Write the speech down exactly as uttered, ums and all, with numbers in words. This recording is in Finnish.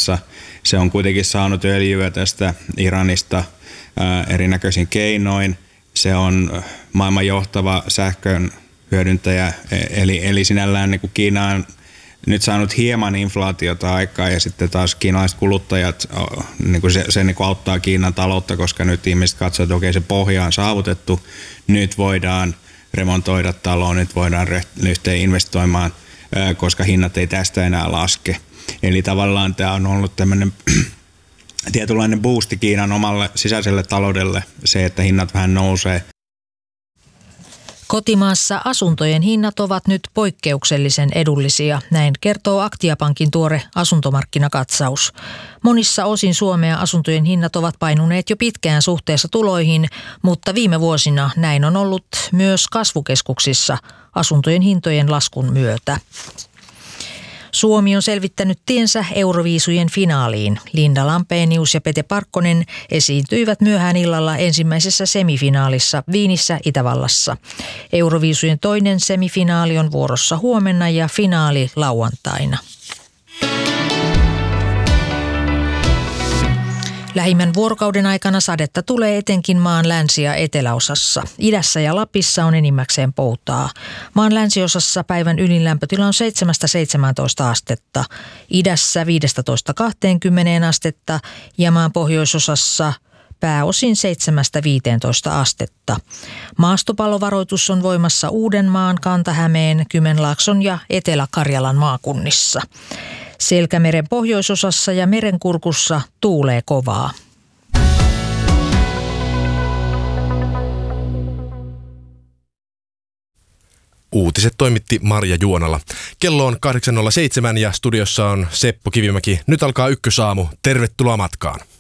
Kiinassa. Se on kuitenkin saanut öljyä tästä Iranista ää, erinäköisin keinoin. Se on maailman johtava sähkön hyödyntäjä, eli, eli sinällään niin kuin Kiina on nyt saanut hieman inflaatiota aikaa ja sitten taas kiinalaiset kuluttajat, niin kuin se, se niin kuin auttaa Kiinan taloutta, koska nyt ihmiset katsovat, että okei, se pohja on saavutettu, nyt voidaan remontoida taloa, nyt voidaan ryhtyä investoimaan, koska hinnat ei tästä enää laske. Eli tavallaan tämä on ollut tämmöinen tietynlainen boosti Kiinan omalle sisäiselle taloudelle, se, että hinnat vähän nousee. Kotimaassa asuntojen hinnat ovat nyt poikkeuksellisen edullisia, näin kertoo Aktia-pankin tuore asuntomarkkinakatsaus. Monissa osin Suomea asuntojen hinnat ovat painuneet jo pitkään suhteessa tuloihin, mutta viime vuosina näin on ollut myös kasvukeskuksissa asuntojen hintojen laskun myötä. Suomi on selvittänyt tiensä Euroviisujen finaaliin. Linda Lampenius ja Pete Parkkonen esiintyivät myöhään illalla ensimmäisessä semifinaalissa Viinissä, Itävallassa. Euroviisujen toinen semifinaali on vuorossa huomenna ja finaali lauantaina. Lähimmän vuorokauden aikana sadetta tulee etenkin maan länsi- ja eteläosassa. Idässä ja Lapissa on enimmäkseen poutaa. Maan länsiosassa päivän ylin lämpötila on seitsemästä seitsemääntoista astetta. Idässä viidestätoista kahteenkymmeneen astetta ja maan pohjoisosassa pääosin seitsemästä viiteentoista astetta. Maastopallovaroitus on voimassa Uudenmaan, Kanta-Hämeen, Kymenlaakson ja Etelä-Karjalan maakunnissa. Selkämeren pohjoisosassa ja merenkurkussa tuulee kovaa. Uutiset toimitti Marja Juonala. Kello on kahdeksan nolla seitsemän ja studiossa on Seppo Kivimäki. Nyt alkaa Ykkösaamu. Tervetuloa matkaan.